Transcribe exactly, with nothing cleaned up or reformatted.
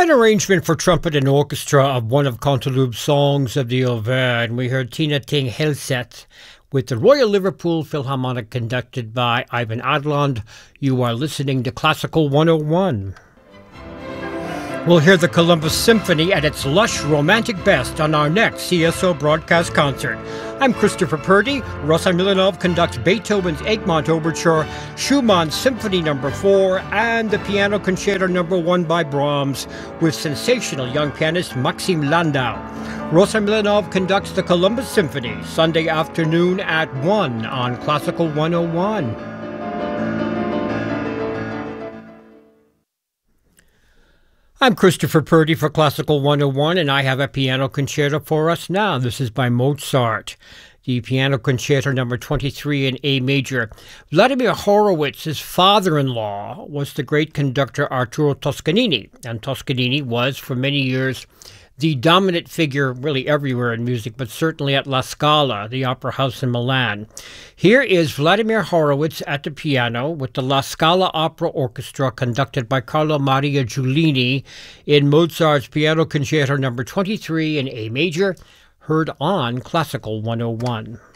An arrangement for trumpet and orchestra of one of Canteloup's songs of the Auvergne. We heard Tina Ting Helset with the Royal Liverpool Philharmonic conducted by Ivan Adlon. You are listening to Classical one oh one. We'll hear the Columbus Symphony at its lush, romantic best on our next C S O broadcast concert. I'm Christopher Purdy. Rosa Milanov conducts Beethoven's Egmont Overture, Schumann's Symphony Number four, and the Piano Concerto Number one by Brahms with sensational young pianist Maxim Landau. Rosa Milanov conducts the Columbus Symphony Sunday afternoon at one on Classical one oh one. I'm Christopher Purdy for Classical one oh one, and I have a piano concerto for us now. This is by Mozart, the Piano Concerto Number twenty-three in A major. Vladimir Horowitz's father-in-law was the great conductor Arturo Toscanini, and Toscanini was, for many years, the dominant figure really everywhere in music, but certainly at La Scala, the opera house in Milan. Here is Vladimir Horowitz at the piano with the La Scala Opera Orchestra conducted by Carlo Maria Giulini in Mozart's Piano Concerto Number twenty-three in A major, heard on Classical one oh one.